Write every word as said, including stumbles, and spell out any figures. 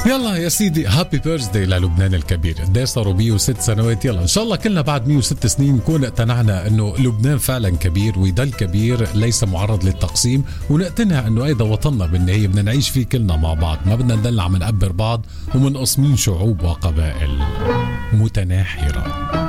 يلا يا سيدي هابي بيرثدي للبنان الكبير. قد صاروا مية وست سنوات. يلا ان شاء الله كلنا بعد مية وست سنين نكون اقتنعنا انه لبنان فعلا كبير ويضل كبير، ليس معرض للتقسيم، ونقتنع انه هيدا وطننا بالنهايه بدنا نعيش فيه كلنا مع بعض، ما بدنا ندلع عم نقبر بعض ومنقسمين شعوب وقبائل متناحره.